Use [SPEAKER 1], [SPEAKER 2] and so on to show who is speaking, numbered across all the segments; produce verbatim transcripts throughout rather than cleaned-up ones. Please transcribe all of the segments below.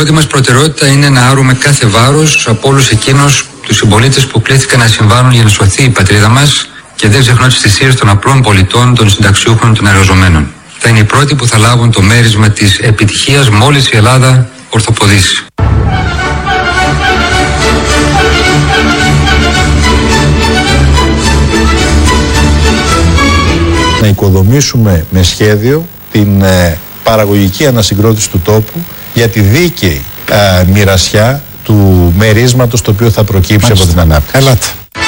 [SPEAKER 1] Πρώτη μας προτεραιότητα είναι να άρουμε κάθε βάρος από όλους εκείνους τους συμπολίτες που κλήθηκαν να συμβάλλουν για να σωθεί η πατρίδα μας και δεν ξεχνώ τις θυσίες των απλών πολιτών, των συνταξιούχων, των εργαζομένων. Θα είναι οι πρώτοι που θα λάβουν το μέρισμα της επιτυχίας μόλις η Ελλάδα ορθοποδήσει.
[SPEAKER 2] Να οικοδομήσουμε με σχέδιο την ε, παραγωγική ανασυγκρότηση του τόπου για τη δίκαιη ε, μοιρασιά του μερίσματος το οποίο θα προκύψει Μάλιστα. από την ανάπτυξη. Ελάτε.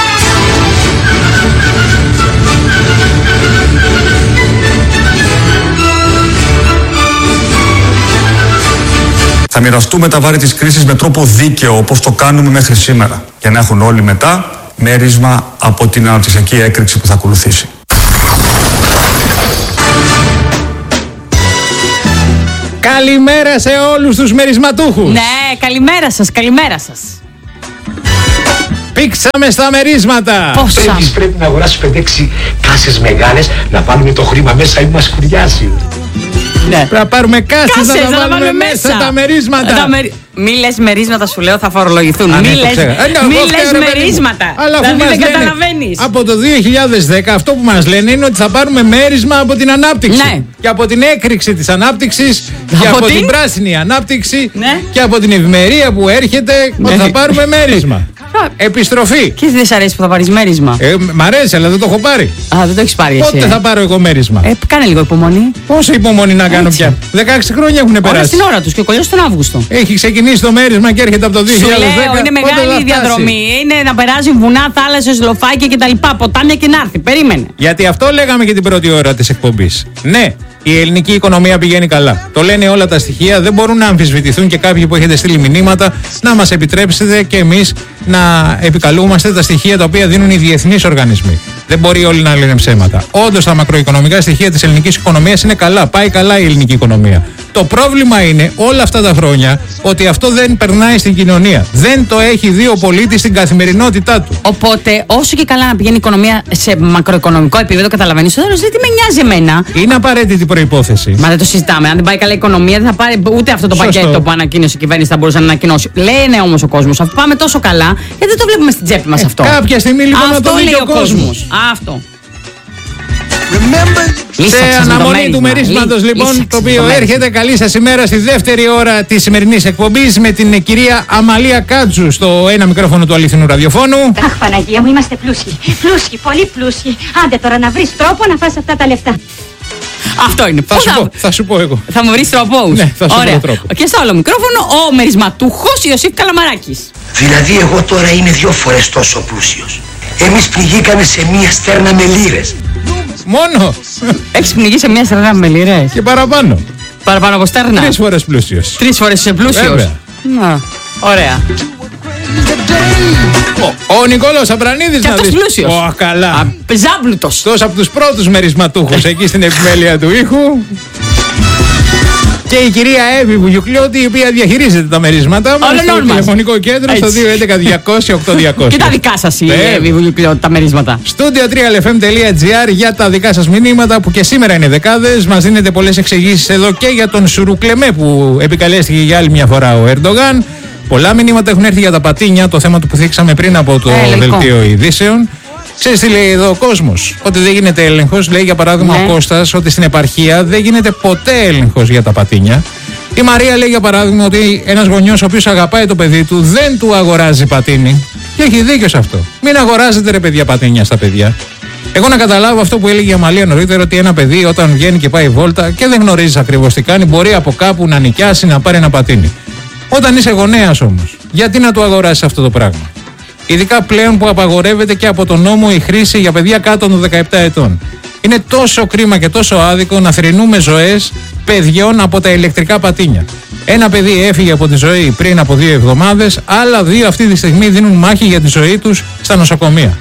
[SPEAKER 3] Θα μοιραστούμε τα βάρη της κρίσης με τρόπο δίκαιο όπως το κάνουμε μέχρι σήμερα για να έχουν όλοι μετά μέρισμα από την αναπτυξιακή έκρηξη που θα ακολουθήσει.
[SPEAKER 4] Καλημέρα σε όλους τους μερισματούχους.
[SPEAKER 5] Ναι, καλημέρα σας, καλημέρα σας.
[SPEAKER 4] Πήξαμε στα μερίσματα.
[SPEAKER 5] Πόσα.
[SPEAKER 6] Πρέπει, πρέπει να αγοράσεις πέντε έξι κάσες μεγάλες, να βάλουμε το χρήμα μέσα ή μας κουριάζει.
[SPEAKER 4] Ναι. Πρέπει να πάρουμε κάσες, κάσες να τα βάλουμε, βάλουμε μέσα. μέσα τα μερίσματα.
[SPEAKER 5] Τα μερι... Μη λες μερίσματα, σου λέω, θα φορολογηθούν.
[SPEAKER 4] Α,
[SPEAKER 5] Μη
[SPEAKER 4] ναι,
[SPEAKER 5] λες,
[SPEAKER 4] ε, ναι,
[SPEAKER 5] μη λες μερίσματα.
[SPEAKER 4] Αλλά
[SPEAKER 5] δηλαδή δεν καταλαβαίνεις.
[SPEAKER 4] Από το δύο χιλιάδες δέκα αυτό που μας λένε είναι ότι θα πάρουμε μέρισμα από την ανάπτυξη.
[SPEAKER 5] Ναι.
[SPEAKER 4] Και από την έκρηξη της ανάπτυξης και από, από την... την πράσινη ανάπτυξη
[SPEAKER 5] ναι.
[SPEAKER 4] και από την ευημερία που έρχεται ναι. ότι θα πάρουμε μέρισμα. Επιστροφή.
[SPEAKER 5] Και δεν σ' αρέσει που θα πάρεις μέρισμα.
[SPEAKER 4] Ε, μ' αρέσει, αλλά δεν το έχω πάρει.
[SPEAKER 5] Α, δεν το έχεις πάρει εσύ.
[SPEAKER 4] Πότε ε? θα πάρω εγώ μέρισμα.
[SPEAKER 5] Ε, κάνε λίγο υπομονή.
[SPEAKER 4] Πόσο υπομονή να κάνω πια. δεκαέξι χρόνια έχουν περάσει.
[SPEAKER 5] Όλα στην ώρα τους και ο κολλιός τον Αύγουστο.
[SPEAKER 4] Έχει ξεκινήσει το μέρισμα και έρχεται από το δύο χιλιάδες δέκα.
[SPEAKER 5] Σου λέω, είναι μεγάλη η διαδρομή. Είναι να περάσει βουνά, θάλασσες, λοφάκια κτλ. Ποτάμια και να έρθει. Περίμενε.
[SPEAKER 4] Γιατί αυτό λέγαμε και την πρώτη ώρα της εκπομπής. Ναι. Η ελληνική οικονομία πηγαίνει καλά. Το λένε όλα τα στοιχεία. Δεν μπορούν να αμφισβητηθούν και κάποιοι που έχετε στείλει μηνύματα να μας επιτρέψετε και εμείς να επικαλούμαστε τα στοιχεία τα οποία δίνουν οι διεθνείς οργανισμοί. Δεν μπορεί όλοι να λένε ψέματα. Όντως τα μακροοικονομικά στοιχεία της ελληνικής οικονομίας είναι καλά. Πάει καλά η ελληνική οικονομία. Το πρόβλημα είναι όλα αυτά τα χρόνια ότι αυτό δεν περνάει στην κοινωνία. Δεν το έχει δει ο πολίτης στην καθημερινότητά του.
[SPEAKER 5] Οπότε, όσο και καλά να πηγαίνει η οικονομία σε μακροοικονομικό επίπεδο, καταλαβαίνεις, δεν τι με νοιάζει εμένα.
[SPEAKER 4] Είναι απαραίτητη προϋπόθεση.
[SPEAKER 5] Μα δεν το συζητάμε. Αν δεν πάει καλά η οικονομία, δεν θα πάρει ούτε αυτό το Σωστό. πακέτο που ανακοίνωσε η κυβέρνηση θα μπορούσε να ανακοινώσει. Λένε όμως ο κόσμος, αφού πάμε τόσο καλά, γιατί δεν το βλέπουμε στην τσέπη μας ε, αυτό.
[SPEAKER 4] Κάποια στιγμή λοιπόν
[SPEAKER 5] αυτό
[SPEAKER 4] να το
[SPEAKER 5] λέει
[SPEAKER 4] ο κόσμος.
[SPEAKER 5] Αυτό.
[SPEAKER 4] Σε αναμονή του μερίσματος λοιπόν,
[SPEAKER 5] Λύσαξε
[SPEAKER 4] το οποίο το έρχεται, καλή σας ημέρα στη δεύτερη ώρα της σημερινής εκπομπής με την κυρία Αμαλία Κάτσου στο ένα μικρόφωνο του αληθινού ραδιοφώνου.
[SPEAKER 7] Αχ, Παναγία μου, είμαστε πλούσιοι. Πλούσιοι, πολύ πλούσιοι. Άντε τώρα να βρεις τρόπο να φας αυτά τα λεφτά.
[SPEAKER 5] Αυτό είναι.
[SPEAKER 4] Θα, σου πω, θα σου πω εγώ.
[SPEAKER 5] Θα μου βρεις τρόπους.
[SPEAKER 4] Ναι, θα σου
[SPEAKER 5] Ωραία.
[SPEAKER 4] πω τρόπο.
[SPEAKER 5] Και στο άλλο μικρόφωνο ο μερισματούχος Ιωσήφ Καλαμαράκης.
[SPEAKER 6] Δηλαδή εγώ τώρα είμαι δυο φορές τόσο πλούσιος. Εμείς πληγήκαμε σε μία στέρνα με λίρες.
[SPEAKER 4] Μόνο!
[SPEAKER 5] Έχεις πνιγεί σε μία στέρνα με λίρες.
[SPEAKER 4] Και παραπάνω.
[SPEAKER 5] Παραπάνω από στέρνα.
[SPEAKER 4] Τρεις φορές πλούσιος.
[SPEAKER 5] Τρεις φορές είσαι πλούσιος.
[SPEAKER 4] Βέβαια.
[SPEAKER 5] Να, ωραία.
[SPEAKER 4] Ο, ο Νικόλαος Αμπρανίδης
[SPEAKER 5] και
[SPEAKER 4] να
[SPEAKER 5] αυτός
[SPEAKER 4] δεις.
[SPEAKER 5] πλούσιος.
[SPEAKER 4] Ω, καλά.
[SPEAKER 5] Ζάμπλουτος.
[SPEAKER 4] Αυτός από τους πρώτους μερισματούχους εκεί στην επιμέλεια του ήχου. Και η κυρία Εύη Βουγιουκλιώτη, η οποία διαχειρίζεται τα μερίσματα μας στο τηλεφωνικό κέντρο στο δύο έντεκα διακόσια οκτώ διακόσια.
[SPEAKER 5] Και τα δικά σας η Εύη Βουγιουκλιώτη, τα μερίσματα.
[SPEAKER 4] Studio τρία ελ εφ εμ τελεία τζι άρ για τα δικά σας μηνύματα που και σήμερα είναι δεκάδες. Μας δίνετε πολλές εξηγήσεις εδώ και για τον Σουρουκλεμέ που επικαλέστηκε για άλλη μια φορά ο Ερντογάν. Πολλά μηνύματα έχουν έρθει για τα πατίνια, το θέμα του που θίξαμε πριν από το ε, δελτίο ειδήσεων. Ξέρεις τι λέει εδώ ο κόσμος? Ότι δεν γίνεται έλεγχος. Λέει για παράδειγμα ναι. ο Κώστας ότι στην επαρχία δεν γίνεται ποτέ έλεγχος για τα πατίνια. Η Μαρία λέει για παράδειγμα ότι ένας γονιός ο οποίος αγαπάει το παιδί του δεν του αγοράζει πατίνι. Και έχει δίκιο σε αυτό. Μην αγοράζετε ρε παιδιά πατίνια στα παιδιά. Εγώ να καταλάβω αυτό που έλεγε η Αμαλία νωρίτερα, ότι ένα παιδί όταν βγαίνει και πάει βόλτα και δεν γνωρίζει ακριβώς τι κάνει, μπορεί από κάπου να νοικιάσει να πάρει ένα πατίνι. Όταν είσαι γονέας όμως, γιατί να του αγοράσεις αυτό το πράγμα? Ειδικά πλέον που απαγορεύεται και από τον νόμο η χρήση για παιδιά κάτω των δεκαεπτά ετών. Είναι τόσο κρίμα και τόσο άδικο να θρηνούμε ζωές παιδιών από τα ηλεκτρικά πατίνια. Ένα παιδί έφυγε από τη ζωή πριν από δύο εβδομάδες, άλλα δύο αυτή τη στιγμή δίνουν μάχη για τη ζωή τους στα νοσοκομεία.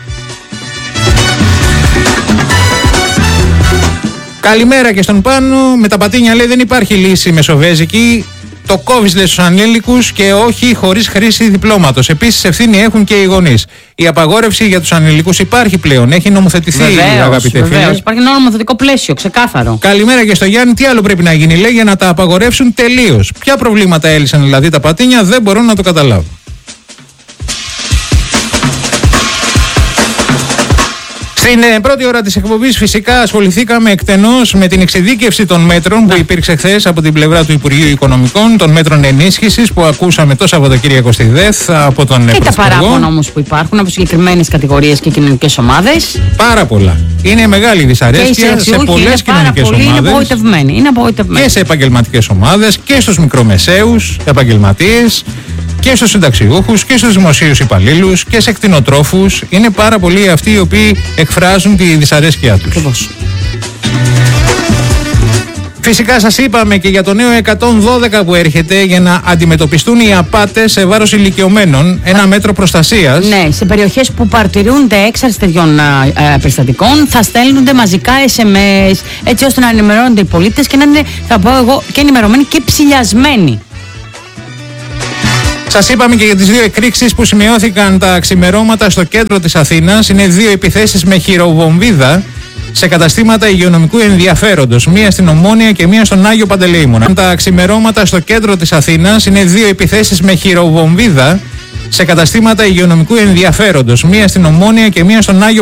[SPEAKER 4] Καλημέρα και στον Πάνο. Με τα πατίνια λέει δεν υπάρχει λύση μεσοβέζικη. Το κόβεις, λέει, στους ανήλικους και όχι χωρίς χρήση διπλώματος. Επίσης, ευθύνη έχουν και οι γονείς. Η απαγόρευση για τους ανηλικούς υπάρχει πλέον. Έχει νομοθετηθεί, αγαπητέ φίλε.
[SPEAKER 5] Βεβαίως, υπάρχει ένα νομοθετικό πλαίσιο, ξεκάθαρο.
[SPEAKER 4] Καλημέρα και στο Γιάννη. Τι άλλο πρέπει να γίνει, λέει, για να τα απαγορεύσουν τελείως? Ποια προβλήματα έλυσαν δηλαδή τα πατίνια, δεν μπορώ να το καταλάβω. Στην ε, πρώτη ώρα της εκπομπής φυσικά ασχοληθήκαμε εκτενώς με την εξειδίκευση των μέτρων που υπήρξε χθες από την πλευρά του Υπουργείου Οικονομικών, των μέτρων ενίσχυσης που ακούσαμε το Σαββατοκύριακο στη ΔΕΘ από τον Πρωθυπουργό.
[SPEAKER 5] Και τα παράπονα όμως που υπάρχουν από συγκεκριμένες κατηγορίες και κοινωνικές ομάδες.
[SPEAKER 4] Πάρα πολλά. Είναι μεγάλη δυσαρέσκεια σε πολλές κοινωνικές ομάδες.
[SPEAKER 5] Είναι απογοητευμένοι. Είναι απογοητευμένοι.
[SPEAKER 4] Και σε επαγγελματικές ομάδες και στους μικρομεσαίους επαγγελματίες και στους συνταξιούχους και στους δημοσίους υπαλλήλους και σε κτηνοτρόφους. Είναι πάρα πολλοί αυτοί οι οποίοι εκφράζουν τη δυσαρέσκειά τους.
[SPEAKER 5] Ακριβώς.
[SPEAKER 4] Φυσικά σας είπαμε και για το νέο εκατόν δώδεκα που έρχεται για να αντιμετωπιστούν οι απάτες σε βάρος ηλικιωμένων. Ένα μέτρο προστασίας.
[SPEAKER 5] Ναι, σε περιοχές που παρτιρούνται έξαρση τέτοιων ε, περιστατικών θα στέλνονται μαζικά ες εμ ες έτσι ώστε να ενημερώνονται οι πολίτες και να είναι, θα πω εγώ, και ενημερωμένοι και ψηλιασμένοι.
[SPEAKER 4] Σας είπαμε και για τις δύο εκρήξεις που σημειώθηκαν τα ξημερώματα στο κέντρο της Αθήνας. Είναι δύο επιθέσεις με χειροβομβίδα σε καταστήματα υγειονομικού ενδιαφέροντος. Μία στην Ομόνια και μία στον Άγιο Παντελεήμονα. Τα ξημερώματα στο κέντρο της Αθήνας είναι δύο επιθέσεις με χειροβομβίδα σε καταστήματα υγειονομικού ενδιαφέροντος. Μία στην Ομόνια και μία στον Άγιο